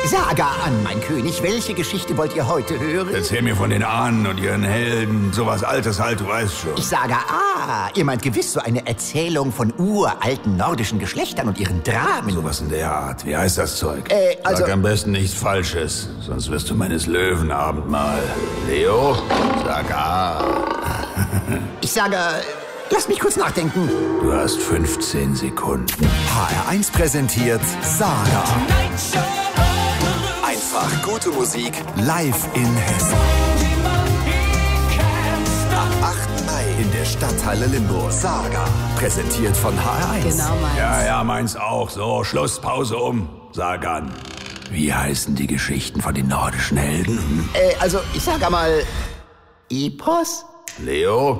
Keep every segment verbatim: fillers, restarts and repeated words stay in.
Saga an, mein König. Welche Geschichte wollt ihr heute hören? Erzähl mir von den Ahnen und ihren Helden. Sowas Altes halt, du weißt schon. Ich sage, ah, ihr meint gewiss so eine Erzählung von uralten nordischen Geschlechtern und ihren Dramen. Sowas in der Art. Wie heißt das Zeug? Äh, also... Sag am besten nichts Falsches, sonst wirst du meines Löwen Abendmahl. Leo, sag ah. Ich sage... Lass mich kurz nachdenken. Du hast fünfzehn Sekunden. H R eins präsentiert Saga. Einfach gute Musik live in Hessen. Am achten Mai in der Stadthalle Limburg. Saga, präsentiert von H R eins. Genau meins. Ja, ja, meins auch. So, Schluss, Pause um. Sag an. Wie heißen die Geschichten von den nordischen Helden? Hm? Äh, also, ich sage mal... Epos? Leo?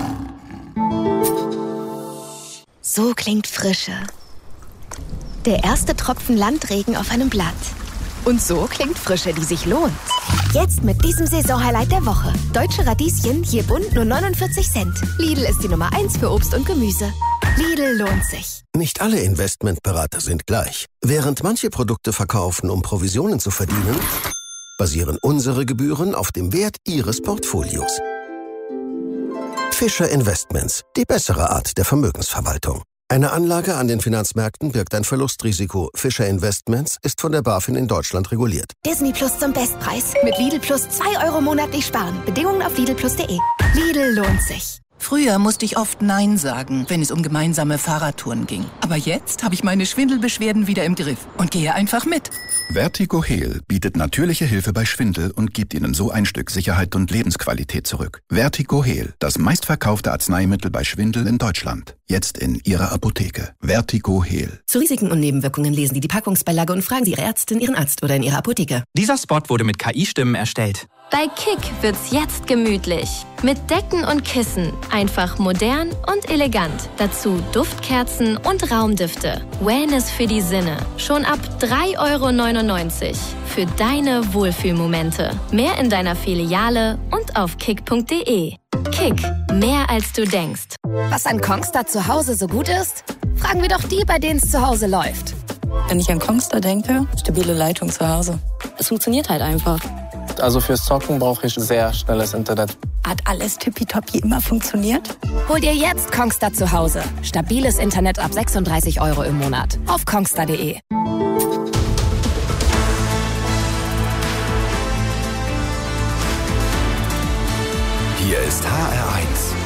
So klingt Frische. Der erste Tropfen Landregen auf einem Blatt. Und so klingt Frische, die sich lohnt. Jetzt mit diesem Saisonhighlight der Woche. Deutsche Radieschen, je bunt nur neunundvierzig Cent. Lidl ist die Nummer eins für Obst und Gemüse. Lidl lohnt sich. Nicht alle Investmentberater sind gleich. Während manche Produkte verkaufen, um Provisionen zu verdienen, basieren unsere Gebühren auf dem Wert Ihres Portfolios. Fischer Investments, die bessere Art der Vermögensverwaltung. Eine Anlage an den Finanzmärkten birgt ein Verlustrisiko. Fischer Investments ist von der BaFin in Deutschland reguliert. Disney Plus zum Bestpreis. Mit Lidl Plus zwei Euro monatlich sparen. Bedingungen auf lidl plus punkt de. Lidl lohnt sich. Früher musste ich oft Nein sagen, wenn es um gemeinsame Fahrradtouren ging. Aber jetzt habe ich meine Schwindelbeschwerden wieder im Griff und gehe einfach mit. Vertigo Heal bietet natürliche Hilfe bei Schwindel und gibt Ihnen so ein Stück Sicherheit und Lebensqualität zurück. Vertigo Heal, das meistverkaufte Arzneimittel bei Schwindel in Deutschland. Jetzt in Ihrer Apotheke. Vertigo Heal. Zu Risiken und Nebenwirkungen lesen Sie die Packungsbeilage und fragen Sie Ihre Ärztin, Ihren Arzt oder in Ihrer Apotheke. Dieser Spot wurde mit K I-Stimmen erstellt. Bei Kick wird's jetzt gemütlich. Mit Decken und Kissen. Einfach modern und elegant. Dazu Duftkerzen und Raumdüfte. Wellness für die Sinne. Schon ab drei Euro neunundneunzig. Für deine Wohlfühlmomente. Mehr in deiner Filiale und auf kick punkt de. Kick. Mehr als du denkst. Was an Kongstar zu Hause so gut ist? Fragen wir doch die, bei denen es zu Hause läuft. Wenn ich an Kongstar denke, stabile Leitung zu Hause. Es funktioniert halt einfach. Also fürs Zocken brauche ich sehr schnelles Internet. Hat alles tippitoppi immer funktioniert? Hol dir jetzt Kongstar zu Hause. Stabiles Internet ab sechsunddreißig Euro im Monat. Auf kongstar punkt de. Hier ist H R eins.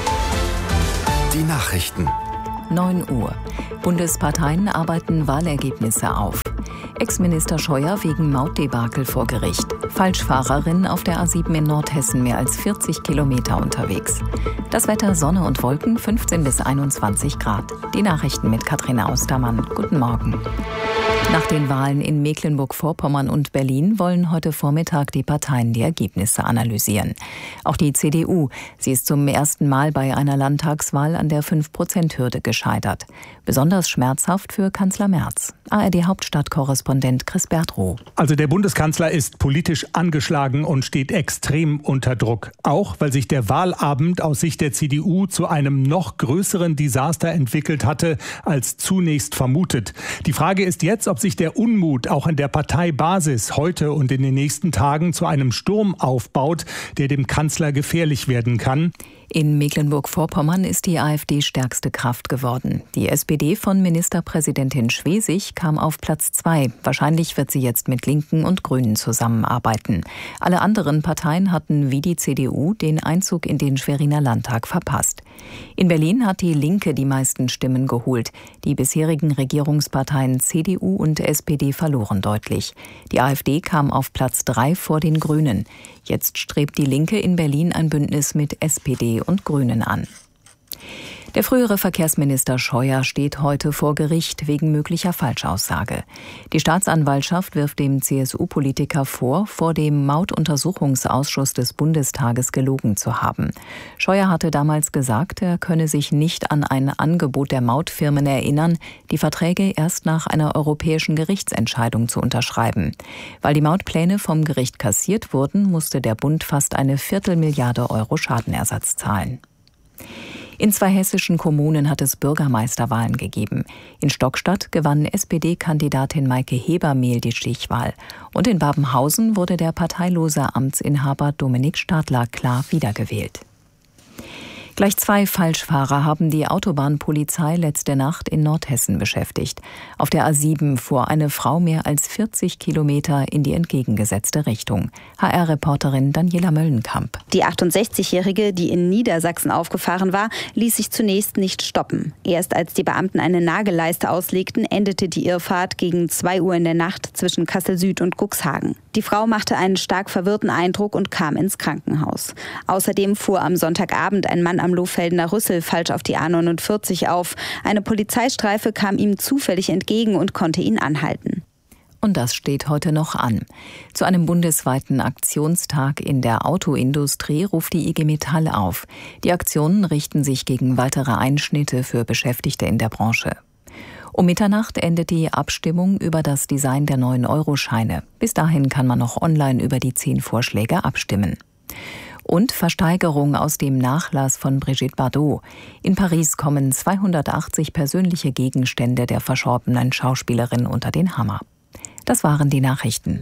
Die Nachrichten. neun Uhr. Bundesparteien arbeiten Wahlergebnisse auf. Ex-Minister Scheuer wegen Mautdebakel vor Gericht. Falschfahrerin auf der A sieben in Nordhessen mehr als vierzig Kilometer unterwegs. Das Wetter Sonne und Wolken fünfzehn bis einundzwanzig Grad. Die Nachrichten mit Katrin Austermann. Guten Morgen. Nach den Wahlen in Mecklenburg-Vorpommern und Berlin wollen heute Vormittag die Parteien die Ergebnisse analysieren. Auch die C D U. Sie ist zum ersten Mal bei einer Landtagswahl an der fünf Prozent Hürde gescheitert. Besonders schmerzhaft für Kanzler Merz. A R D-Hauptstadtkorrespondent Chris Bertrow. Also der Bundeskanzler ist politisch angeschlagen und steht extrem unter Druck. Auch weil sich der Wahlabend aus Sicht der C D U zu einem noch größeren Desaster entwickelt hatte, als zunächst vermutet. Die Frage ist jetzt, ob sich der Unmut auch in der Parteibasis heute und in den nächsten Tagen zu einem Sturm aufbaut, der dem Kanzler gefährlich werden kann. In Mecklenburg-Vorpommern ist die AfD stärkste Kraft geworden. Die S P D von Ministerpräsidentin Schwesig kam auf Platz zwei. Wahrscheinlich wird sie jetzt mit Linken und Grünen zusammenarbeiten. Alle anderen Parteien hatten wie die C D U den Einzug in den Schweriner Landtag verpasst. In Berlin hat die Linke die meisten Stimmen geholt. Die bisherigen Regierungsparteien C D U und S P D verloren deutlich. Die AfD kam auf Platz drei vor den Grünen. Jetzt strebt die Linke in Berlin ein Bündnis mit S P D und Grünen an. Der frühere Verkehrsminister Scheuer steht heute vor Gericht wegen möglicher Falschaussage. Die Staatsanwaltschaft wirft dem C S U-Politiker vor, vor dem Mautuntersuchungsausschuss des Bundestages gelogen zu haben. Scheuer hatte damals gesagt, er könne sich nicht an ein Angebot der Mautfirmen erinnern, die Verträge erst nach einer europäischen Gerichtsentscheidung zu unterschreiben. Weil die Mautpläne vom Gericht kassiert wurden, musste der Bund fast eine Viertelmilliarde Euro Schadenersatz zahlen. In zwei hessischen Kommunen hat es Bürgermeisterwahlen gegeben. In Stockstadt gewann S P D-Kandidatin Maike Hebermehl die Stichwahl. Und in Babenhausen wurde der parteilose Amtsinhaber Dominik Stadler klar wiedergewählt. Gleich zwei Falschfahrer haben die Autobahnpolizei letzte Nacht in Nordhessen beschäftigt. Auf der A sieben fuhr eine Frau mehr als vierzig Kilometer in die entgegengesetzte Richtung. H R-Reporterin Daniela Möllenkamp. Die achtundsechzigjährige, die in Niedersachsen aufgefahren war, ließ sich zunächst nicht stoppen. Erst als die Beamten eine Nagelleiste auslegten, endete die Irrfahrt gegen zwei Uhr in der Nacht zwischen Kassel Süd und Cuxhagen. Die Frau machte einen stark verwirrten Eindruck und kam ins Krankenhaus. Außerdem fuhr am Sonntagabend ein Mann am Lohfeldener Rüssel falsch auf die A neunundvierzig auf. Eine Polizeistreife kam ihm zufällig entgegen und konnte ihn anhalten. Und das steht heute noch an. Zu einem bundesweiten Aktionstag in der Autoindustrie ruft die I G Metall auf. Die Aktionen richten sich gegen weitere Einschnitte für Beschäftigte in der Branche. Um Mitternacht endet die Abstimmung über das Design der neuen Euroscheine. Bis dahin kann man noch online über die zehn Vorschläge abstimmen. Und Versteigerung aus dem Nachlass von Brigitte Bardot. In Paris kommen zweihundertachtzig persönliche Gegenstände der verstorbenen Schauspielerin unter den Hammer. Das waren die Nachrichten.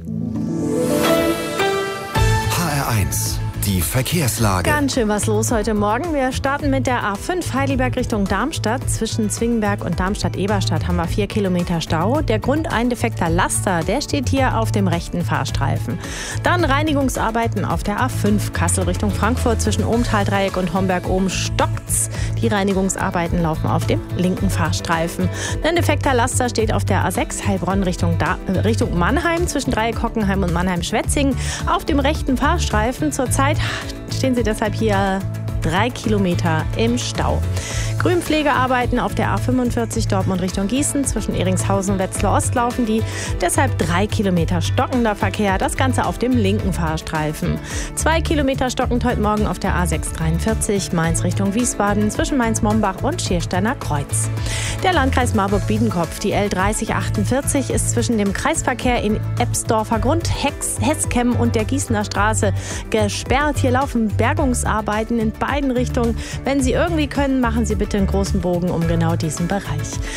H R eins. Die Verkehrslage. Ganz schön was los heute Morgen. Wir starten mit der A fünf Heidelberg Richtung Darmstadt. Zwischen Zwingenberg und Darmstadt-Eberstadt haben wir vier Kilometer Stau. Der Grund, ein defekter Laster, der steht hier auf dem rechten Fahrstreifen. Dann Reinigungsarbeiten auf der A fünf Kassel Richtung Frankfurt. Zwischen Ohmtal-Dreieck und Homberg-Ohm stockt's. Die Reinigungsarbeiten laufen auf dem linken Fahrstreifen. Ein defekter Laster steht auf der A sechs Heilbronn Richtung, da- Richtung Mannheim. Zwischen Dreieck Hockenheim und Mannheim-Schwetzingen auf dem rechten Fahrstreifen. Zurzeit stehen Sie deshalb hier drei Kilometer im Stau. Grünpflegearbeiten auf der A fünfundvierzig Dortmund Richtung Gießen. Zwischen Eringshausen und Wetzlar Ost laufen die. Deshalb drei Kilometer stockender Verkehr. Das Ganze auf dem linken Fahrstreifen. Zwei Kilometer stockend heute Morgen auf der A sechs dreiundvierzig Mainz Richtung Wiesbaden. Zwischen Mainz-Mombach und Schiersteiner Kreuz. Der Landkreis Marburg-Biedenkopf. Die L dreißig achtundvierzig ist zwischen dem Kreisverkehr in Ebsdorfer Grund, Hex, Heskem und der Gießener Straße gesperrt. Hier laufen Bergungsarbeiten in beiden Richtungen. Wenn Sie irgendwie können, machen Sie bitte einen großen Bogen um genau diesen Bereich.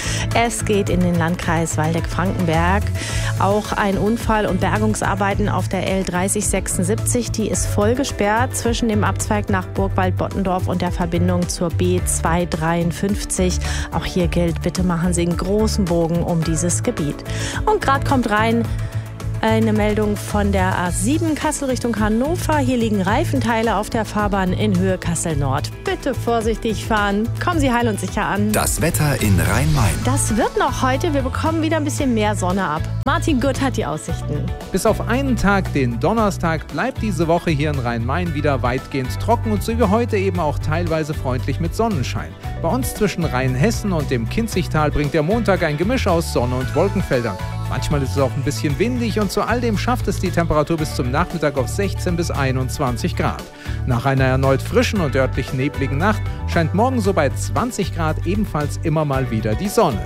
Es geht in den Landkreis Waldeck-Frankenberg. Auch ein Unfall und Bergungsarbeiten auf der L dreißig sechsundsiebzig. Die ist voll gesperrt zwischen dem Abzweig nach Burgwald-Bottendorf und der Verbindung zur B zweihundertdreiundfünfzig. Auch hier gilt, bitte machen Sie einen großen Bogen um dieses Gebiet. Und gerade kommt rein eine Meldung von der A sieben Kassel Richtung Hannover. Hier liegen Reifenteile auf der Fahrbahn in Höhe Kassel-Nord. Bitte vorsichtig fahren. Kommen Sie heil und sicher an. Das Wetter in Rhein-Main. Das wird noch heute. Wir bekommen wieder ein bisschen mehr Sonne ab. Martin Gutt hat die Aussichten. Bis auf einen Tag, den Donnerstag, bleibt diese Woche hier in Rhein-Main wieder weitgehend trocken und so wie heute eben auch teilweise freundlich mit Sonnenschein. Bei uns zwischen Rheinhessen und dem Kinzigtal bringt der Montag ein Gemisch aus Sonne und Wolkenfeldern. Manchmal ist es auch ein bisschen windig und zu all dem schafft es die Temperatur bis zum Nachmittag auf sechzehn bis einundzwanzig Grad. Nach einer erneut frischen und örtlich nebligen Nacht scheint morgen so bei zwanzig Grad ebenfalls immer mal wieder die Sonne.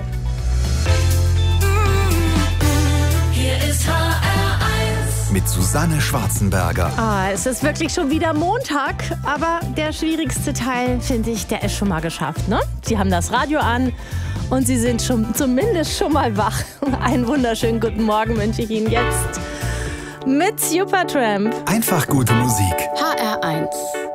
Hier ist H R eins mit Susanne Schwarzenberger. Ah, es ist wirklich schon wieder Montag, aber der schwierigste Teil, finde ich, der ist schon mal geschafft, ne? Sie haben das Radio an. Und Sie sind schon, zumindest schon mal wach. Einen wunderschönen guten Morgen wünsche ich Ihnen jetzt mit Supertramp. Einfach gute Musik. H R eins.